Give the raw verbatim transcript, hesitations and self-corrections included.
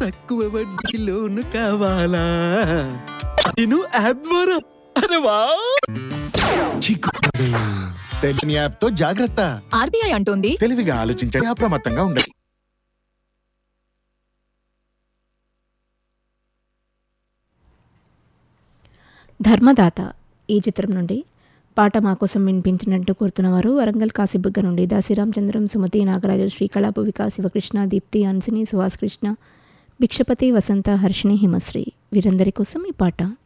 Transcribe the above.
తక్కువ వడ్డీ లోను కావాలా నేను యాప్ ద్వారా? అరే వా! తెలియని యాప్ తో జాగ్రత్త. ఆర్బీఐ అంటోంది తెలివిగా ఆలోచించండి, అప్రమత్తంగా ఉండండి. ధర్మదాత ఈ చిత్రం నుండి పాట మా కోసం వినిపించినట్టు కోరుతున్న వారు వరంగల్ కాశీబుగ్గ నుండి దాసిరామచంద్రం, సుమతి, నాగరాజు, శ్రీకళ, భువిక, శివకృష్ణ, దీప్తి, అన్సిని, సుహాస్ కృష్ణ, భిక్షపతి, వసంత, హర్షిణి, హిమశ్రీ వీరందరి కోసం ఈ పాట.